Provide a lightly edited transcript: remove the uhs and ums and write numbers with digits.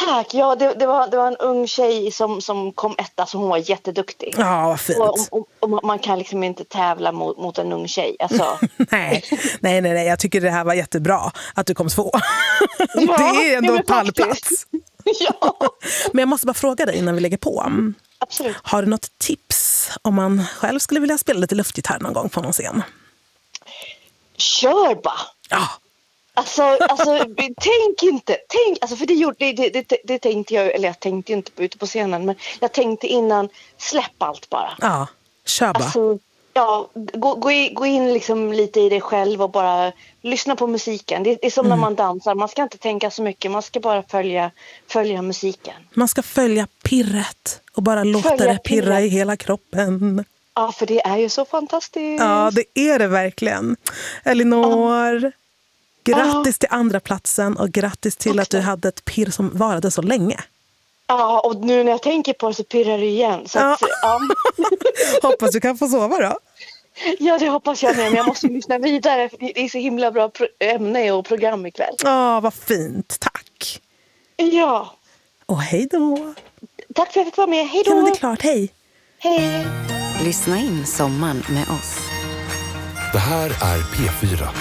Tack, ja det var en ung tjej som kom etta, så hon var jätteduktig. Ja, vad fint. Och man kan liksom inte tävla mot en ung tjej. Alltså. nej, jag tycker det här var jättebra att du kom 2. Ja, det är ändå en pallplats. Ja. Men jag måste bara fråga dig innan vi lägger på. Absolut. Har du något tips om man själv skulle vilja spela lite luftgitarr någon gång på någon scen? Kör bara. Ja. Alltså tänk inte. Alltså för det tänkte jag, eller jag tänkte inte på ute på scenen, men jag tänkte innan, släpp allt bara. Ja, kör bara. Alltså, ja, gå in liksom lite i dig själv och bara lyssna på musiken. Det är som när man dansar, man ska inte tänka så mycket, man ska bara följa musiken. Man ska följa pirret och bara låta det pirra i hela kroppen. Ja, för det är ju så fantastiskt. Ja, det är det verkligen. Elinor, grattis till andra platsen och grattis till att du hade ett pirr som varade så länge. Ja, och nu när jag tänker på det så pirrar det igen. Så att, Hoppas du kan få sova då. Ja, det hoppas jag med. Men jag måste lyssna vidare. Det är så himla bra ämne och program ikväll. Ja, vad fint. Tack. Ja. Och hej då. Tack för att jag fick vara med. Hej då. Ja, men det är klart. Hej. Hej. Lyssna in sommaren med oss. Det här är P4.